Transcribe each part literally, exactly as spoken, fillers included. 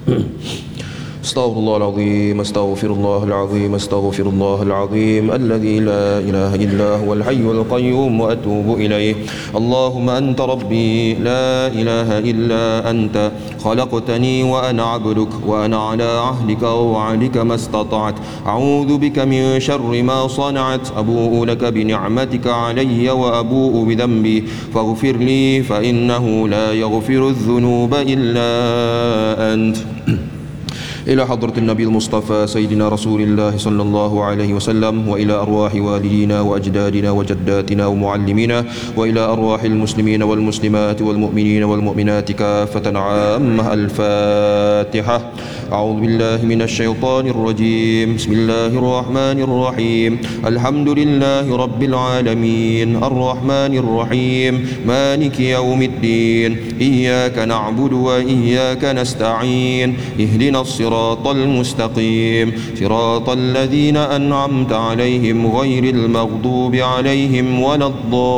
استغفر الله العظيم استغفر الله العظيم استغفر الله العظيم الذي لا إله إلا هو الحي القيوم وأتوب إليه. اللهم أنت ربي لا إله إلا أنت خلقتني وأنا عبدك وأنا على عهدك ووعدك ما استطعت. أعوذ بك من شر ما صنعت. أبوء لك بنعمتك علي وأبوء بذنبي فاغفر لي فإنه لا يغفر الذنوب إلا أنت. إلى حضرة النبي المصطفى سيدنا رسول الله صلى الله عليه وسلم، وإلى أرواح والدينا وأجدادنا وجداتنا ومعلمينا، وإلى أرواح المسلمين والمسلمات والمؤمنين والمؤمنات كافة عامة. الفاتحة. أعوذ بالله من الشيطان الرجيم. بسم الله الرحمن الرحيم. الحمد لله رب العالمين الرحمن الرحيم مالك يوم الدين إياك نعبد وإياك نستعين اهدنا الصراط المستقيم صراط الذين أنعمت عليهم غير المغضوب عليهم ولا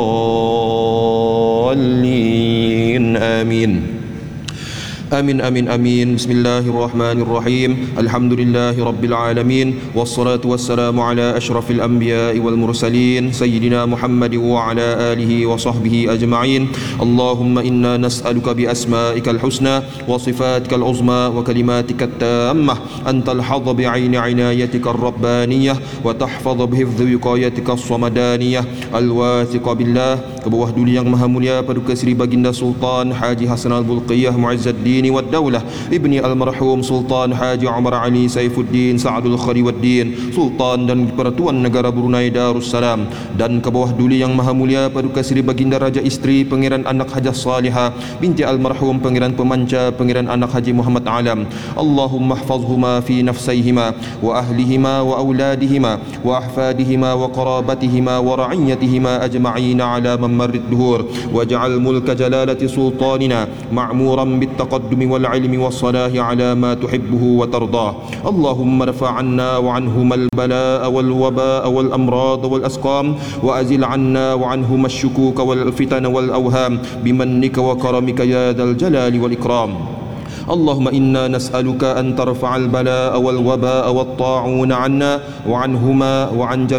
الضالين آمين. آمين آمين آمين. بسم الله الرحمن الرحيم. الحمد لله رب العالمين والصلاة والسلام على أشرف الأنبياء والمرسلين سيدنا محمد وعلى آله وصحبه أجمعين. اللهم إنا نسألك بأسمائك الحسنى وصفاتك العظمى وكلماتك التامة أن تلحظ بعين عنايتك الربانية وتحفظ بحفظ وقايتك الصمدانية الواثق بالله. Ke bawah duli yang maha mulia Paduka Seri Baginda Sultan Haji Hasan Al-Bulqiyah Mu'izzuddin Wad-Daulah Ibni Al-Marhum Sultan Haji Umar Ali Saifuddin Sa'adul Khari Wad-Din Sultan dan Pertuan Negara Brunei Darussalam, dan ke bawah duli yang maha mulia Paduka Seri Baginda Raja Isteri Pangeran Anak Hajah Salihah binti Al-Marhum Pangeran Pemanca Pangeran Anak Haji Muhammad Alam. Allahumma hafazhuma fi nafsayhima wa ahlihima wa auladihima wa ahfadihima wa qarabatihima wa ra'iyatihima ajma'ina ala ممر الدهور واجعل ملك جلالة سلطاننا معمورا بالتقدم والعلم والصلاح على ما تحبه وترضاه. اللهم ارفع عنا وعنهما البلاء والوباء والأمراض والأسقام وأزل عنا وعنهما الشكوك والفتن والأوهام بمنك وكرمك يا ذا الجلال والإكرام. اللهم إنا نسألك أن ترفع البلاء والوباء والطاعون عنا وعنهما وعن جميع